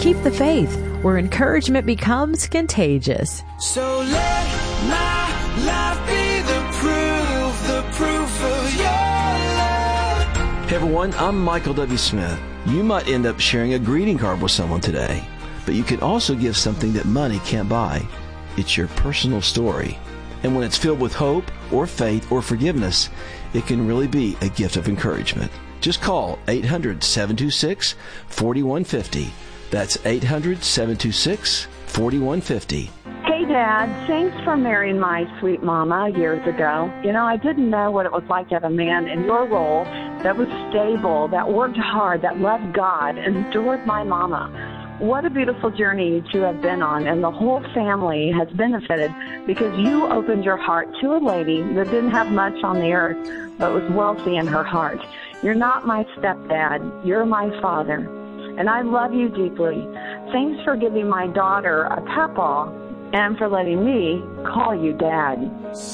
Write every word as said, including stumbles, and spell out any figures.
Keep the faith, where encouragement becomes contagious. So let my life be the proof, the proof of your love. Hey everyone, I'm Michael W. Smith. You might end up sharing a greeting card with someone today, but you can also give something that money can't buy. It's your personal story. And when it's filled with hope or faith or forgiveness, it can really be a gift of encouragement. Just call eight hundred, seven two six, four one five zero. That's eight hundred, seven two six, four one five zero. Hey, Dad. Thanks for marrying my sweet mama years ago. You know, I didn't know what it was like to have a man in your role that was stable, that worked hard, that loved God, and adored my mama. What a beautiful journey you two have been on, and the whole family has benefited because you opened your heart to a lady that didn't have much on the earth, but was wealthy in her heart. You're not my stepdad. You're my father, and I love you deeply. Thanks for giving my daughter a pep-all and for letting me call you Dad.